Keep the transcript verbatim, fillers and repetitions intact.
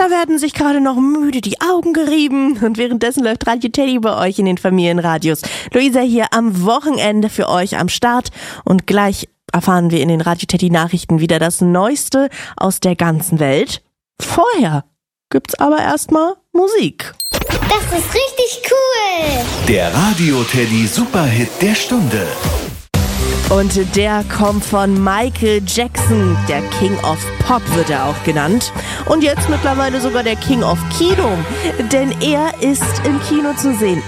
Da werden sich gerade noch müde die Augen gerieben und währenddessen läuft Radio Teddy bei euch in den Familienradios. Luisa hier am Wochenende für euch am Start und gleich erfahren wir in den Radio Teddy Nachrichten wieder das Neueste aus der ganzen Welt. Vorher gibt's aber erstmal Musik. Das ist richtig cool. Der Radio Teddy Superhit der Stunde. Und der kommt von Michael Jackson, der King of Pop wird er auch genannt. Und jetzt mittlerweile sogar der King of Kino, denn er ist im Kino zu sehen.